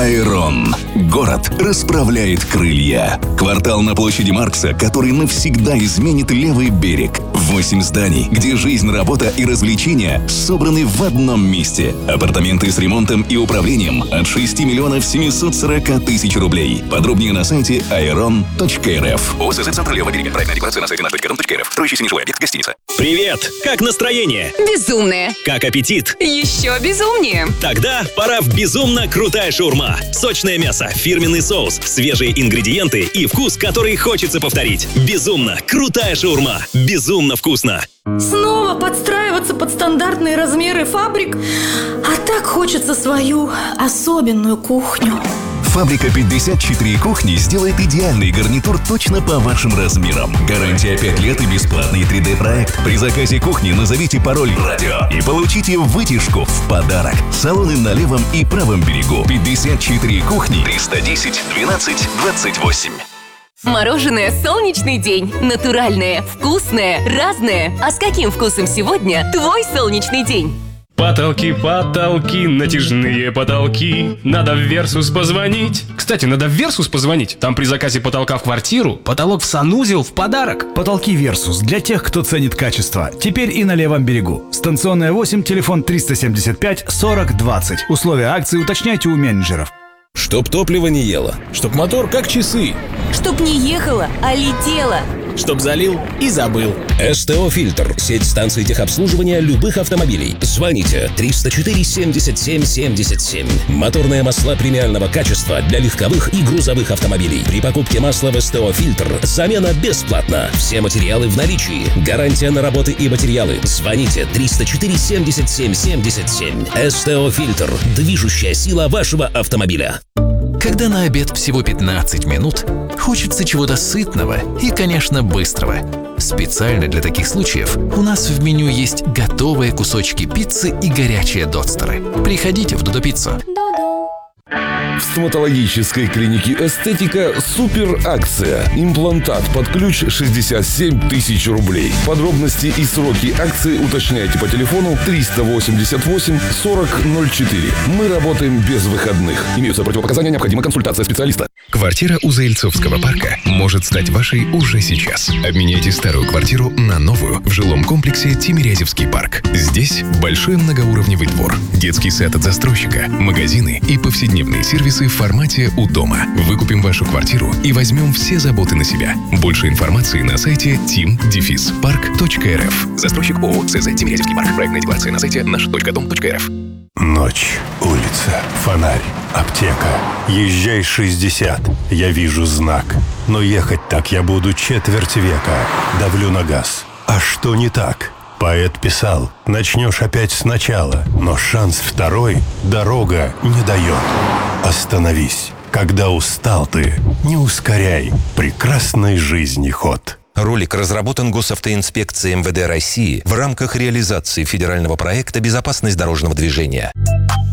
Айрон. Город расправляет крылья. Квартал на площади Маркса, который навсегда изменит левый берег. 8 зданий, где жизнь, работа и развлечения собраны в одном месте. Апартаменты с ремонтом и управлением от 6 миллионов 740 тысяч рублей. Подробнее на сайте iron.rf. ОСС «Центр левого берега». Проектная декларация на сайте наш.рф. Строящийся неживой объект. Гостиница. Привет! Как настроение? Безумное. Как аппетит? Еще безумнее. Тогда пора в безумно крутая шаурма. Сочное мясо, фирменный соус, свежие ингредиенты и вкус, который хочется повторить. Безумно крутая шаурма. Безумно вкусно. Снова подстраиваться под стандартные размеры фабрик? А так хочется свою особенную кухню. Фабрика 54 кухни сделает идеальный гарнитур точно по вашим размерам. Гарантия 5 лет и бесплатный 3D-проект. При заказе кухни назовите пароль «Радио» и получите вытяжку в подарок. Салоны на левом и правом берегу. 54 кухни. 310 12 28. Мороженое «Солнечный день». Натуральное, вкусное, разное. А с каким вкусом сегодня твой солнечный день? Потолки, натяжные потолки. Надо в Версус позвонить. Кстати, надо в Версус позвонить. Там при заказе потолка в квартиру потолок в санузел в подарок. Потолки Версус для тех, кто ценит качество. Теперь и на левом берегу. Станционная 8, телефон 375 40 20. Условия акции уточняйте у менеджеров. Чтоб топливо не ело, чтоб мотор как часы, Чтоб не ехала, а летела. чтоб залил и забыл. СТО «Фильтр» – сеть станций техобслуживания любых автомобилей. Звоните 304 77 77. Моторные масла премиального качества для легковых и грузовых автомобилей. При покупке масла в СТО «Фильтр» замена бесплатна. Все материалы в наличии. Гарантия на работы и материалы. Звоните 304 77 77. СТО «Фильтр» – движущая сила вашего автомобиля. Когда на обед всего 15 минут, хочется чего-то сытного и, конечно, быстрого. Специально для таких случаев у нас в меню есть готовые кусочки пиццы и горячие дотстеры. Приходите в Додо Пиццу. В стоматологической клинике «Эстетика» супер акция. Имплантат под ключ 67 тысяч рублей. Подробности и сроки акции уточняйте по телефону 388 40 04. Мы работаем без выходных. Имеются противопоказания, необходима консультация специалиста. Квартира у Заильцовского парка может стать вашей уже сейчас. Обменяйте старую квартиру на новую в жилом комплексе Тимирязевский парк. Здесь большой многоуровневый двор, детский сад от застройщика, магазины и повседневные сервисы в формате «У дома». Выкупим вашу квартиру и возьмем все заботы на себя. Больше информации на сайте tim-park.rf. Застройщик ООО «ЦЗ Тимирязевский парк». Проектная декларация на сайте наш.дом.рф. Ночь, улица, фонарь, аптека. Езжай 60, я вижу знак. Но ехать так я буду четверть века. Давлю на газ. А что не так? Поэт писал: начнешь опять сначала, но шанс второй дорога не дает. Остановись. Когда устал ты, не ускоряй прекрасной жизни ход. Ролик разработан Госавтоинспекцией МВД России в рамках реализации федерального проекта «Безопасность дорожного движения».